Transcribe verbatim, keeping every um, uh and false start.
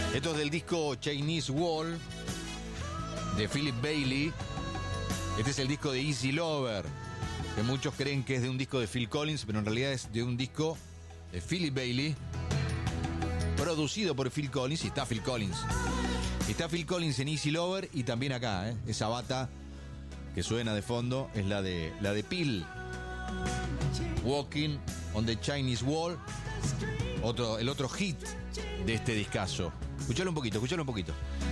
Esto es del disco Chinese Wall de Philip Bailey. Este es el disco de Easy Lover, que muchos creen que es de un disco de Phil Collins, pero en realidad es de un disco de Philip Bailey, producido por Phil Collins, y está Phil Collins. Está Phil Collins en Easy Lover y también acá, ¿eh? Esa bata que suena de fondo es la de, la de Peel. Walking on the Chinese Wall, otro, el otro hit de este discazo. Escuchalo un poquito, escuchalo un poquito.